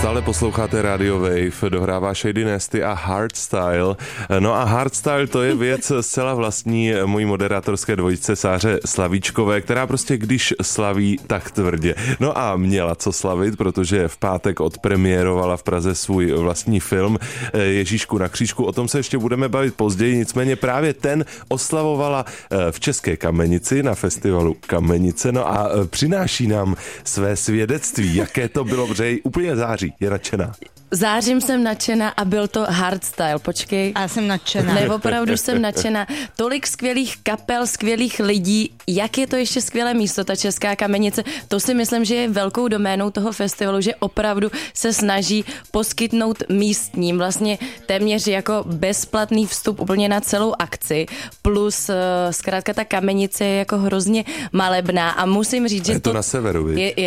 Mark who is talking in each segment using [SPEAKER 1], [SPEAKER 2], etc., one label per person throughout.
[SPEAKER 1] Stále posloucháte Radio Wave, dohrává Shady Nasty a Hardstyle. No a Hardstyle to je věc zcela vlastní mojí moderátorské dvojice Sáře Slavíčkové, která prostě když slaví, tak tvrdě. No a měla co slavit, protože v pátek odpremiérovala v Praze svůj vlastní film Ježíšku na křížku. O tom se ještě budeme bavit později, nicméně právě ten oslavovala v České Kamenici na festivalu Kamenice. No a přináší nám své svědectví, jaké to bylo, protože úplně září, je nadšená.
[SPEAKER 2] Zářím jsem nadšená a byl to hardstyle, počkej.
[SPEAKER 3] A já jsem nadšená.
[SPEAKER 2] Ne, opravdu jsem nadšená. Tolik skvělých kapel, skvělých lidí, jak je to ještě skvělé místo, ta Česká Kamenice, to si myslím, že je velkou doménou toho festivalu, že opravdu se snaží poskytnout místním vlastně téměř jako bezplatný vstup úplně na celou akci, plus zkrátka ta Kamenice je jako hrozně malebná a musím říct, že
[SPEAKER 1] je to na severu,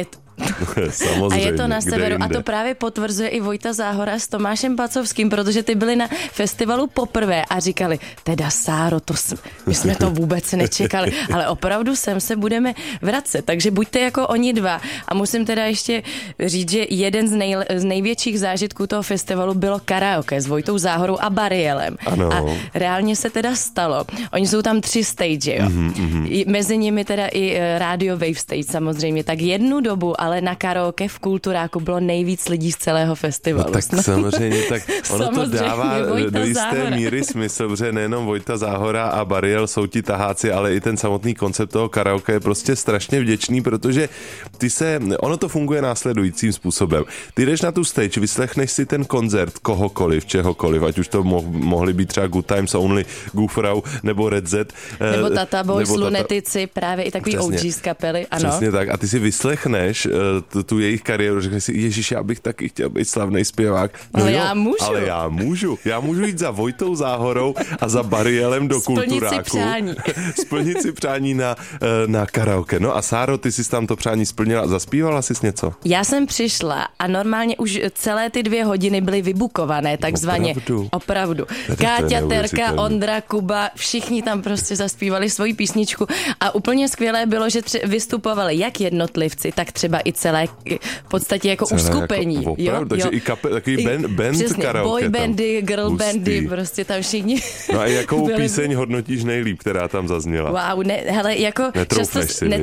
[SPEAKER 2] a je to na severu a to právě potvrzuje i Vojta Záhora s Tomášem Pacovským, protože ty byli na festivalu poprvé a říkali, teda Sáro, my jsme to vůbec nečekali, ale opravdu sem se budeme vracet, takže buďte jako oni dva. A musím teda ještě říct, že jeden z největších zážitků toho festivalu bylo karaoke s Vojtou Záhorou a Barielem.
[SPEAKER 1] Ano.
[SPEAKER 2] A reálně se teda stalo. Oni jsou tam 3 stage, jo. Mezi nimi teda i Radio Wave stage samozřejmě, tak jednu dobu ale na karaoke v Kulturáku bylo nejvíc lidí z celého festivalu.
[SPEAKER 1] No tak samozřejmě, tak ono
[SPEAKER 2] samozřejmě,
[SPEAKER 1] to dává
[SPEAKER 2] Vojta
[SPEAKER 1] do jisté
[SPEAKER 2] Záhora.
[SPEAKER 1] míry smysl, protože nejenom Vojta Záhora a Bariel jsou ti taháci, ale i ten samotný koncept toho karaoke je prostě strašně vděčný, protože ono to funguje následujícím způsobem. Ty jdeš na tu stage, vyslechneš si ten koncert kohokoliv, čehokoliv, ať už to mohly být třeba Good Times Only, Gufrau nebo Red Z.
[SPEAKER 2] Nebo Tata Boys, Lunetici, právě i takový OG z kapely, ano.
[SPEAKER 1] Přesně tak. A ty si vyslechneš tu jejich kariéru, řekneš si, Ježíš, já bych taky chtěl být slavný zpěvák. No
[SPEAKER 2] ale
[SPEAKER 1] jo,
[SPEAKER 2] já můžu.
[SPEAKER 1] Ale já můžu. Já můžu jít za Vojtou Záhorou a za Barielem do Kulturáku. Splnit si přání na karaoke. No a Sáro, ty jsi tam to přání splnila. Zaspívala jsi něco?
[SPEAKER 2] Já jsem přišla a normálně už celé ty 2 hodiny byly vybukované, takzvaně. Opravdu. Káťa, Terka, Ondra, Kuba, všichni tam prostě zaspívali svoji písničku a úplně skvělé bylo, že vystupovali jak jednotlivci, tak třeba i celé v podstatě jako uskupení.
[SPEAKER 1] Jako, opravdu, takže i takový band
[SPEAKER 2] přesně,
[SPEAKER 1] karaoke.
[SPEAKER 2] Boy
[SPEAKER 1] tam.
[SPEAKER 2] Bandy, girl
[SPEAKER 1] Hustý.
[SPEAKER 2] bandy, prostě tam všichni.
[SPEAKER 1] No a jakou píseň hodnotíš nejlíp, která tam zazněla?
[SPEAKER 2] Wow, hele, jako často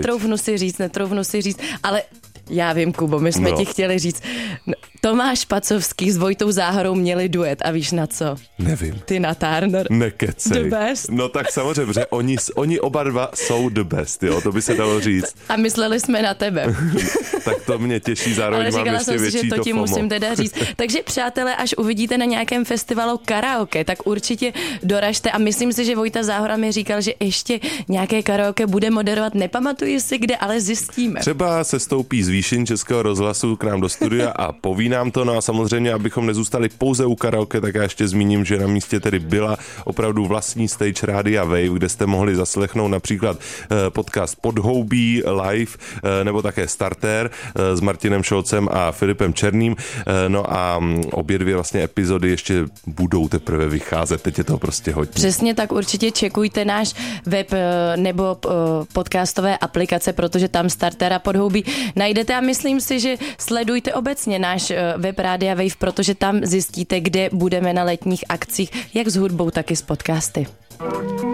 [SPEAKER 2] netroufnu si říct, ale já vím, Kubo, my jsme ti chtěli říct. Tomáš Pacovský s Vojtou Záhorou měli duet a víš na co?
[SPEAKER 1] Nevím.
[SPEAKER 2] Tina Turner.
[SPEAKER 1] Nekecej.
[SPEAKER 2] The best.
[SPEAKER 1] No tak samozřejmě, protože oni oba dva jsou the best, jo, to by se dalo říct.
[SPEAKER 2] A mysleli jsme na tebe.
[SPEAKER 1] Tak to mě těší, zároveň
[SPEAKER 2] ale
[SPEAKER 1] mám ještě větší
[SPEAKER 2] si, že to ti
[SPEAKER 1] FOMO.
[SPEAKER 2] musím teda říct. Takže přátelé, až uvidíte na nějakém festivalu karaoke, tak určitě doražte a myslím si, že Vojta Záhora mi říkal, že ještě nějaké karaoke bude moderovat. Nepamatuji si kde, ale zjistíme.
[SPEAKER 1] Třeba se stoupí z výšin Českého rozhlasu k nám do studia a poví nám to. No a samozřejmě, abychom nezůstali pouze u karaoke, tak já ještě zmíním, že na místě tedy byla opravdu vlastní stage Rádia Wave, kde jste mohli zaslechnout například podcast Podhoubí live nebo také Starter s Martinem Šolcem a Filipem Černým. No a obě 2 vlastně epizody ještě budou teprve vycházet. Teď je to prostě hodně.
[SPEAKER 2] Přesně tak, určitě čekujte náš web nebo podcastové aplikace, protože tam Startera Podhoubí najdete a myslím si, že sledujte obecně náš web Rádia Wave, protože tam zjistíte, kde budeme na letních akcích, jak s hudbou, tak i s podcasty.